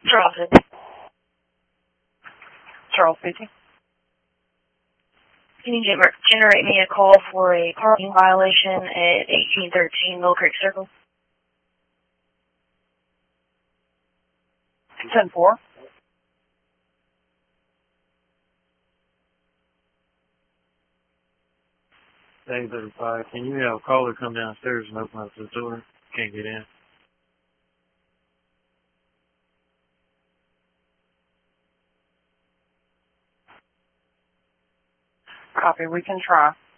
Charles. Charles speaking. Can you generate me a call for a parking violation at 1813 Mill Creek Circle? 10-4. David, can you have a caller come downstairs and open up the door? Can't get in. Copy, we can try.